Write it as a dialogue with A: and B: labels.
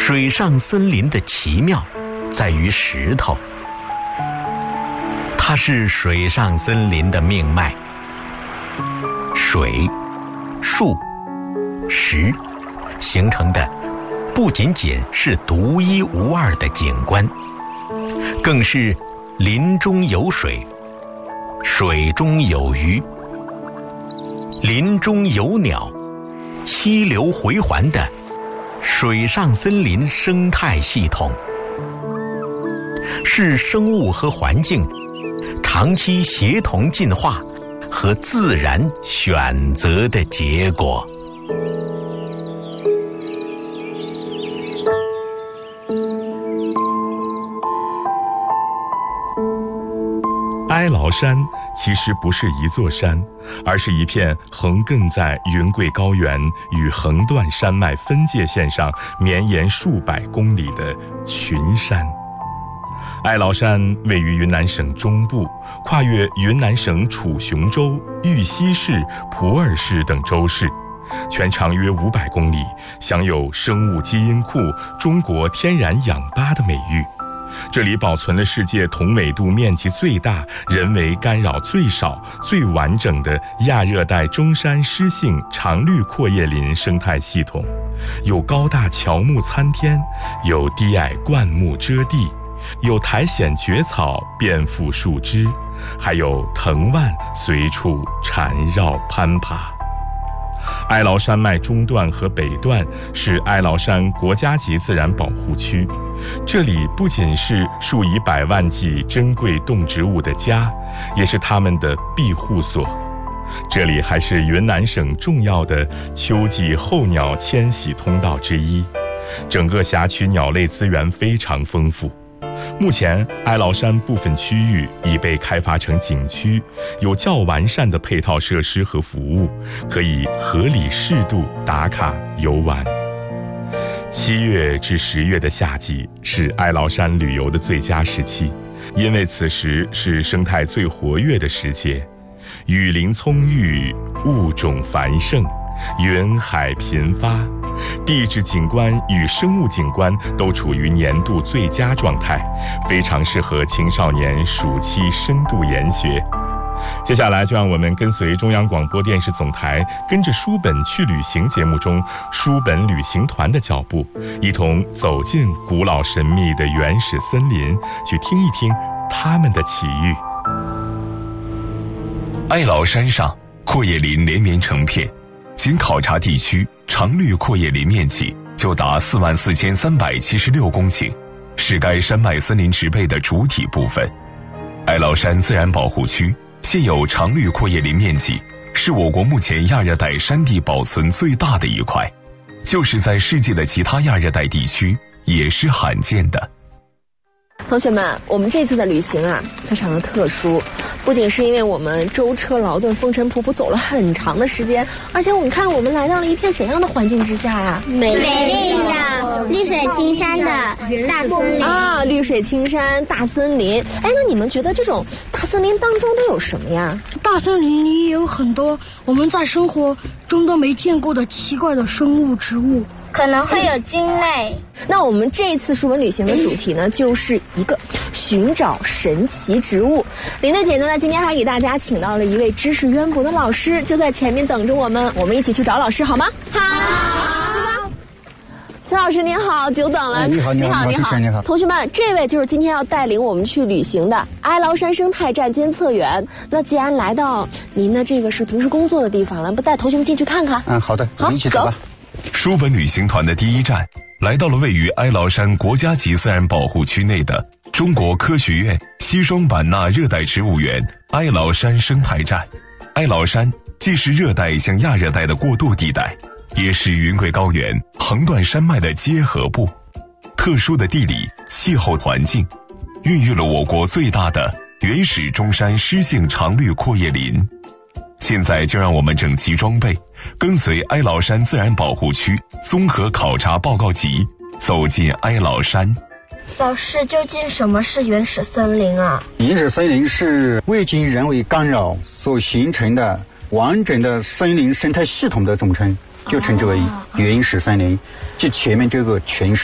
A: 水上森林的奇妙在于石头，它是水上森林的命脉。水、树、石形成的不仅仅是独一无二的景观，更是林中有水，水中有鱼，林中有鸟，溪流回环的水上森林生态系统，是生物和环境长期协同进化和自然选择的结果。
B: 哀牢山其实不是一座山，而是一片横亘在云贵高原与横断山脉分界线上绵延数百公里的群山。哀牢山位于云南省中部，跨越云南省楚雄州、玉溪市、普洱市等州市，全长约500公里，享有生物基因库、中国天然氧吧的美誉。这里保存了世界同纬度面积最大、人为干扰最少、最完整的亚热带中山湿性常绿阔叶林生态系统，有高大乔木参天，有低矮灌木遮地，有苔藓蕨草遍覆树枝，还有藤蔓随处缠绕攀爬。哀牢山脉中段和北段是哀牢山国家级自然保护区，这里不仅是数以百万计珍贵动植物的家，也是它们的庇护所。这里还是云南省重要的秋季候鸟迁徙通道之一，整个辖区鸟类资源非常丰富。目前哀牢山部分区域已被开发成景区，有较完善的配套设施和服务，可以合理适度打卡游玩。7月至10月的夏季是哀牢山旅游的最佳时期，因为此时是生态最活跃的时节，雨林葱郁，物种繁盛，云海频发，地质景观与生物景观都处于年度最佳状态，非常适合青少年暑期深度研学。接下来就让我们跟随中央广播电视总台跟着书本去旅行节目中书本旅行团的脚步，一同走进古老神秘的原始森林，去听一听它们的起遇。
C: 哀牢山上阔叶林连绵成片，仅考察地区常绿阔叶林面积就达44376公顷，是该山脉森林植被的主体部分。哀牢山自然保护区现有常绿阔叶林面积是我国目前亚热带山地保存最大的一块，就是在世界的其他亚热带地区也是罕见的。
D: 同学们，我们这次的旅行啊，非常的特殊，不仅是因为我们舟车劳顿、风尘仆仆走了很长的时间，而且我们看我们来到了一片怎样的环境之下呀？
E: 美丽的绿水青山的大森林
D: 啊，绿水青山、大森林。哎，那你们觉得这种大森林当中都有什么呀？
F: 大森林里也有很多我们在生活中都没见过的奇怪的生物植物，
E: 可能会有鲸类。
D: 那我们这一次书本旅行的主题呢，就是一个寻找神奇植物。林娜姐呢，今天还给大家请到了一位知识渊博的老师，就在前面等着我们，我们一起去找老师好吗？好。孙老师您好，久等了。
G: 你好。
D: 同学们，这位就是今天要带领我们去旅行的哀牢山生态站监测员。那既然来到您的这个是平时工作的地方了，不带同学们进去看看？
G: 好的，我们一起走吧。
C: 书本旅行团的第一站来到了位于哀牢山国家级自然保护区内的中国科学院西双版纳热带植物园哀牢山生态站。哀牢山既是热带向亚热带的过渡地带，也是云贵高原横断山脉的结合部。特殊的地理气候环境孕育了我国最大的原始中山湿性常绿阔叶林。现在就让我们整齐装备，跟随哀牢山自然保护区综合考察报告集，走进哀牢山。
F: 老师，究竟什么是原始森林啊？
G: 原始森林是未经人为干扰所形成的完整的森林生态系统的总称，就称之为原始森林，即前面这个全